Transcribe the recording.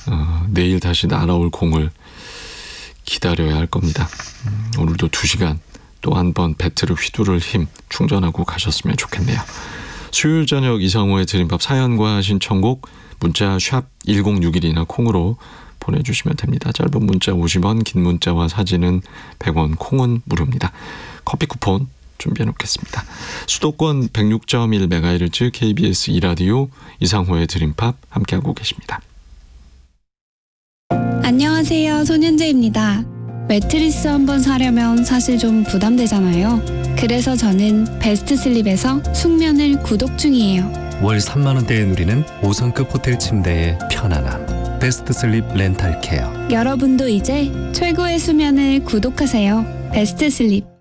내일 다시 날아올 공을 기다려야 할 겁니다. 오늘도 2시간 또 한 번 배틀을 휘두를 힘 충전하고 가셨으면 좋겠네요. 수요일 저녁 이상호의 드림밥 사연과 신청곡 문자 샵 1061이나 콩으로 보내주시면 됩니다. 짧은 문자 50원, 긴 문자와 사진은 100원, 콩은 무료입니다. 커피 쿠폰 준비해 놓겠습니다. 수도권 106.1MHz KBS 2라디오 이상호의 드림팝 함께하고 계십니다. 안녕하세요, 손현재입니다. 매트리스 한번 사려면 사실 좀 부담되잖아요. 그래서 저는 베스트슬립에서 숙면을 구독 중이에요. 월 3만 원대에 누리는 5성급 호텔 침대의 편안함. 베스트슬립 렌탈케어. 여러분도 이제 최고의 수면을 구독하세요. 베스트슬립.